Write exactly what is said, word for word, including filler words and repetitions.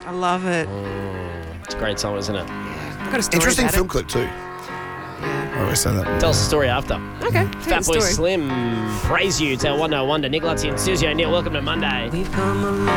I love it. Mm, it's a great song, isn't it? I've got a story Interesting about film it. clip too. Yeah. I always say that. Tell us the story after. Okay. Fatboy Slim, Praise You. It's our one oh wonder. Nick Lutzy and Susie O'Neill. Welcome to Monday. We've come a long